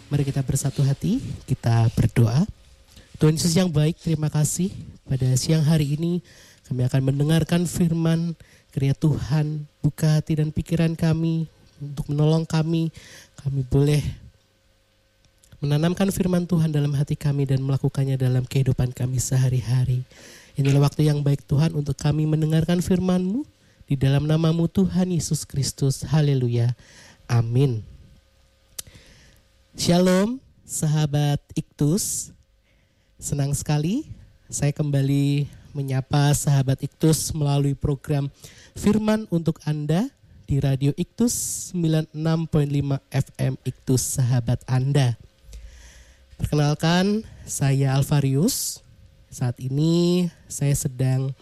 Mari kita bersatu hati, kita berdoa. Tuhan Yesus yang baik, terima kasih pada siang hari ini kami akan mendengarkan firman. Kiranya Tuhan buka hati dan pikiran kami untuk menolong kami. Kami boleh menanamkan firman Tuhan dalam hati kami dan melakukannya dalam kehidupan kami sehari-hari. Inilah waktu yang baik Tuhan untuk kami mendengarkan firman-Mu di dalam nama-Mu Tuhan Yesus Kristus. Haleluya. Amin. Shalom sahabat Iktus. Senang sekali saya kembali menyapa sahabat Iktus melalui program Firman untuk Anda di Radio Iktus 96.5 FM Iktus sahabat Anda. Perkenalkan, saya Alvarius. Saat ini saya sedang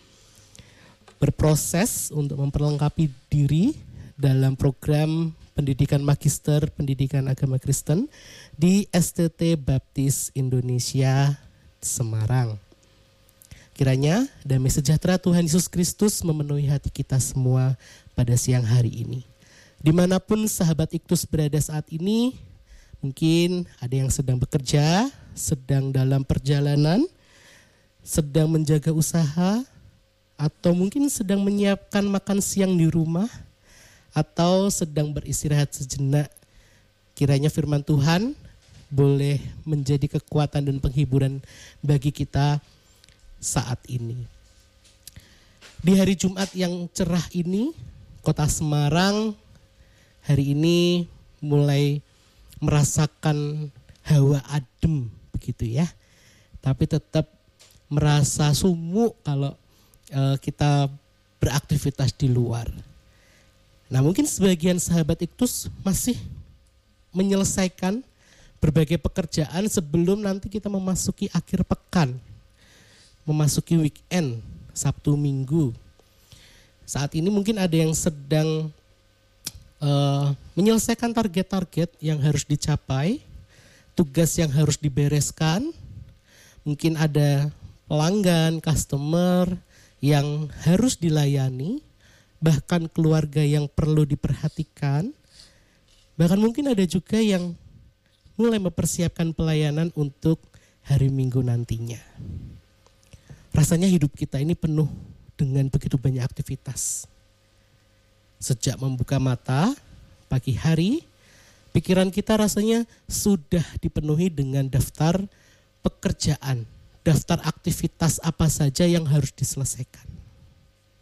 berproses untuk memperlengkapi diri dalam program Pendidikan Magister Pendidikan Agama Kristen di STT Baptis Indonesia Semarang. Kiranya damai sejahtera Tuhan Yesus Kristus memenuhi hati kita semua pada siang hari ini. Dimanapun sahabat Iktus berada saat ini, mungkin ada yang sedang bekerja, sedang dalam perjalanan, sedang menjaga usaha, atau mungkin sedang menyiapkan makan siang di rumah, atau sedang beristirahat sejenak. Kiranya firman Tuhan boleh menjadi kekuatan dan penghiburan bagi kita saat ini. Di hari Jumat yang cerah ini, Kota Semarang hari ini mulai merasakan hawa adem begitu ya. Tapi tetap merasa sumuk kalau kita beraktivitas di luar. Nah, mungkin sebagian sahabat Iktus masih menyelesaikan berbagai pekerjaan sebelum nanti kita memasuki akhir pekan, memasuki weekend, Sabtu Minggu. Saat ini mungkin ada yang sedang menyelesaikan target-target yang harus dicapai, tugas yang harus dibereskan. Mungkin ada pelanggan, customer yang harus dilayani, bahkan keluarga yang perlu diperhatikan. Bahkan mungkin ada juga yang mulai mempersiapkan pelayanan untuk hari Minggu nantinya. Rasanya hidup kita ini penuh dengan begitu banyak aktivitas. Sejak membuka mata pagi hari, pikiran kita rasanya sudah dipenuhi dengan daftar pekerjaan, daftar aktivitas apa saja yang harus diselesaikan.